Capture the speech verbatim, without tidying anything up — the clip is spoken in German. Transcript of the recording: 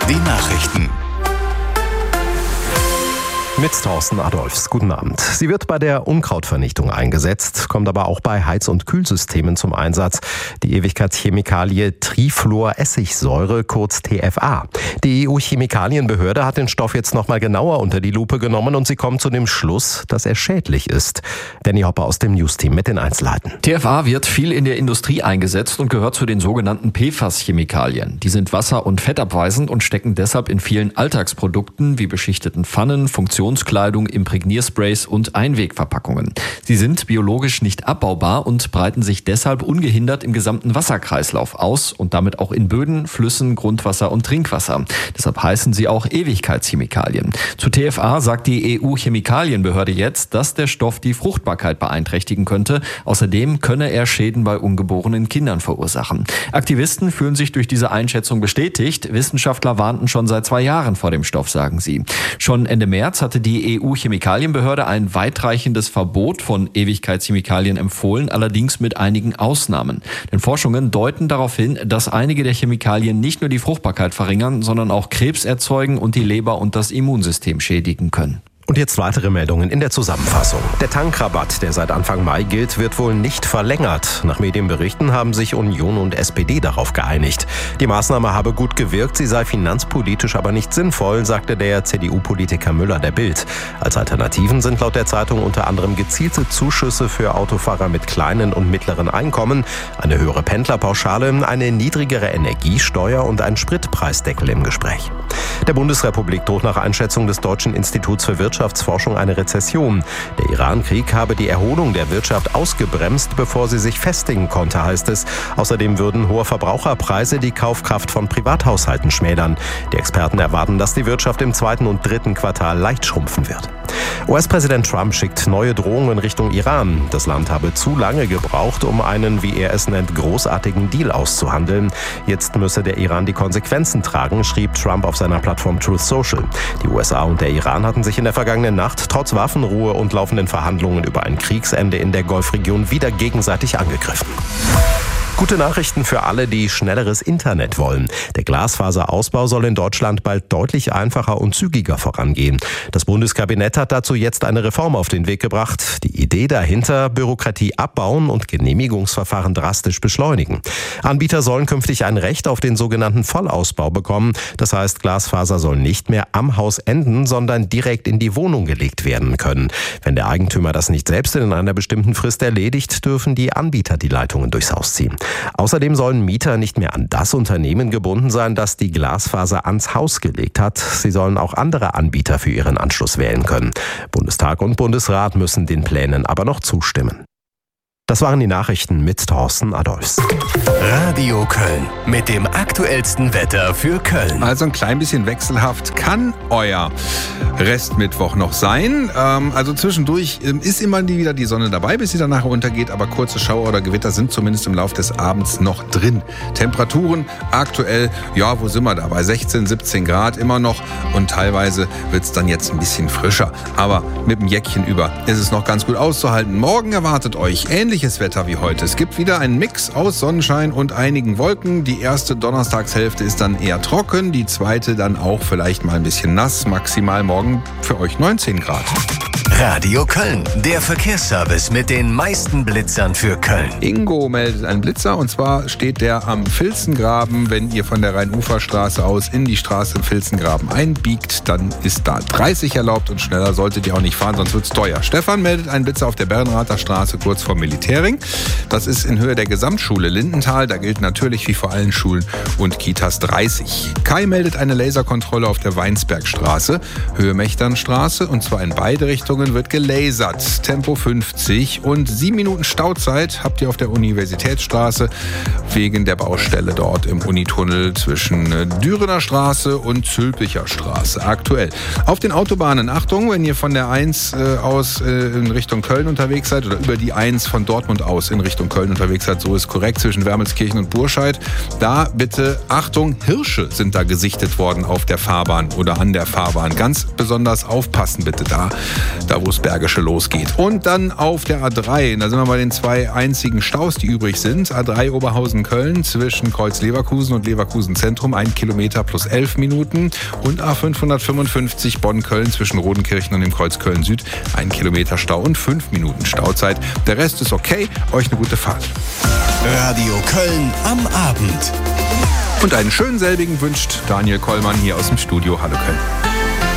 Die Nachrichten. Mit Thorsten Adolphs. Guten Abend. Sie wird bei der Unkrautvernichtung eingesetzt, kommt aber auch bei Heiz- und Kühlsystemen zum Einsatz. Die Ewigkeitschemikalie Trifluoressigsäure, kurz T F A. Die E U-Chemikalienbehörde hat den Stoff jetzt nochmal genauer unter die Lupe genommen und sie kommt zu dem Schluss, dass er schädlich ist. Danny Hopper aus dem News-Team mit den Einzelheiten. T F A wird viel in der Industrie eingesetzt und gehört zu den sogenannten P F A S-Chemikalien. Die sind wasser- und fettabweisend und stecken deshalb in vielen Alltagsprodukten wie beschichteten Pfannen, Funktionskleidung, Imprägniersprays und Einwegverpackungen. Sie sind biologisch nicht abbaubar und breiten sich deshalb ungehindert im gesamten Wasserkreislauf aus und damit auch in Böden, Flüssen, Grundwasser und Trinkwasser. Deshalb heißen sie auch Ewigkeitschemikalien. Zu T F A sagt die E U-Chemikalienbehörde jetzt, dass der Stoff die Fruchtbarkeit beeinträchtigen könnte. Außerdem könne er Schäden bei ungeborenen Kindern verursachen. Aktivisten fühlen sich durch diese Einschätzung bestätigt. Wissenschaftler warnten schon seit zwei Jahren vor dem Stoff, sagen sie. Schon Ende März hatte die E U-Chemikalienbehörde ein weitreichendes Verbot von Ewigkeitschemikalien empfohlen, allerdings mit einigen Ausnahmen. Denn Forschungen deuten darauf hin, dass einige der Chemikalien nicht nur die Fruchtbarkeit verringern, sondern auch Krebs erzeugen und die Leber und das Immunsystem schädigen können. Und jetzt weitere Meldungen in der Zusammenfassung. Der Tankrabatt, der seit Anfang Mai gilt, wird wohl nicht verlängert. Nach Medienberichten haben sich Union und S P D darauf geeinigt. Die Maßnahme habe gut gewirkt, sie sei finanzpolitisch aber nicht sinnvoll, sagte der C D U-Politiker Müller der Bild. Als Alternativen sind laut der Zeitung unter anderem gezielte Zuschüsse für Autofahrer mit kleinen und mittleren Einkommen, eine höhere Pendlerpauschale, eine niedrigere Energiesteuer und ein Spritpreisdeckel im Gespräch. Der Bundesrepublik droht nach Einschätzung des Deutschen Instituts für Wirtschaftsforschung eine Rezession. Der Iran-Krieg habe die Erholung der Wirtschaft ausgebremst, bevor sie sich festigen konnte, heißt es. Außerdem würden hohe Verbraucherpreise die Kaufkraft von Privathaushalten schmälern. Die Experten erwarten, dass die Wirtschaft im zweiten und dritten Quartal leicht schrumpfen wird. U S-Präsident Trump schickt neue Drohungen Richtung Iran. Das Land habe zu lange gebraucht, um einen, wie er es nennt, großartigen Deal auszuhandeln. Jetzt müsse der Iran die Konsequenzen tragen, schrieb Trump auf seiner Plattform Truth Social. Die U S A und der Iran hatten sich in der vergangenen Nacht trotz Waffenruhe und laufenden Verhandlungen über ein Kriegsende in der Golfregion wieder gegenseitig angegriffen. Gute Nachrichten für alle, die schnelleres Internet wollen. Der Glasfaserausbau soll in Deutschland bald deutlich einfacher und zügiger vorangehen. Das Bundeskabinett hat dazu jetzt eine Reform auf den Weg gebracht. Die Idee dahinter: Bürokratie abbauen und Genehmigungsverfahren drastisch beschleunigen. Anbieter sollen künftig ein Recht auf den sogenannten Vollausbau bekommen. Das heißt, Glasfaser soll nicht mehr am Haus enden, sondern direkt in die Wohnung gelegt werden können. Wenn der Eigentümer das nicht selbst in einer bestimmten Frist erledigt, dürfen die Anbieter die Leitungen durchs Haus ziehen. Außerdem sollen Mieter nicht mehr an das Unternehmen gebunden sein, das die Glasfaser ans Haus gelegt hat. Sie sollen auch andere Anbieter für ihren Anschluss wählen können. Bundestag und Bundesrat müssen den Plänen aber noch zustimmen. Das waren die Nachrichten mit Thorsten Adolphs. Radio Köln mit dem aktuellsten Wetter für Köln. Also ein klein bisschen wechselhaft kann euer Restmittwoch noch sein. Ähm, also zwischendurch ist immer wieder die Sonne dabei, bis sie dann nachher untergeht. Aber kurze Schauer oder Gewitter sind zumindest im Laufe des Abends noch drin. Temperaturen aktuell, ja, wo sind wir da? Bei sechzehn, siebzehn Grad immer noch. Und teilweise wird es dann jetzt ein bisschen frischer. Aber mit dem Jäckchen über ist es noch ganz gut auszuhalten. Morgen erwartet euch ähnlich Wetter wie heute. Es gibt wieder einen Mix aus Sonnenschein und einigen Wolken. Die erste Donnerstagshälfte ist dann eher trocken, die zweite dann auch vielleicht mal ein bisschen nass. Maximal morgen für euch neunzehn Grad. Radio Köln, der Verkehrsservice mit den meisten Blitzern für Köln. Ingo meldet einen Blitzer, und zwar steht der am Vilzengraben. Wenn ihr von der Rhein-Ufer-Straße aus in die Straße im Vilzengraben einbiegt, dann ist da dreißig erlaubt und schneller solltet ihr auch nicht fahren, sonst wird's teuer. Stefan meldet einen Blitzer auf der Bernrather Straße kurz vor Militärring. Das ist in Höhe der Gesamtschule Lindenthal. Da gilt natürlich wie vor allen Schulen und Kitas dreißig. Kai meldet eine Laserkontrolle auf der Weinsbergstraße, Höhe Mechternstraße, und zwar in beide Richtungen wird gelasert. Tempo fünfzig und sieben Minuten Stauzeit habt ihr auf der Universitätsstraße wegen der Baustelle dort im Unitunnel zwischen Dürener Straße und Zülpicher Straße aktuell. Auf den Autobahnen Achtung, wenn ihr von der eins äh, aus äh, in Richtung Köln unterwegs seid oder über die eins von Dortmund aus in Richtung Köln unterwegs seid, so ist korrekt, zwischen Wermelskirchen und Burscheid. Da bitte Achtung, Hirsche sind da gesichtet worden auf der Fahrbahn oder an der Fahrbahn. Ganz besonders aufpassen bitte da. Da da wo es Bergische losgeht. Und dann auf der A drei, da sind wir bei den zwei einzigen Staus, die übrig sind. A drei Oberhausen-Köln zwischen Kreuz-Leverkusen und Leverkusen-Zentrum, ein Kilometer plus elf Minuten. Und A fünfhundertfünfundfünfzig Bonn-Köln zwischen Rodenkirchen und dem Kreuz Köln-Süd, ein Kilometer Stau und fünf Minuten Stauzeit. Der Rest ist okay, euch eine gute Fahrt. Radio Köln am Abend. Und einen schönen selbigen wünscht Daniel Kollmann hier aus dem Studio. Hallo Köln.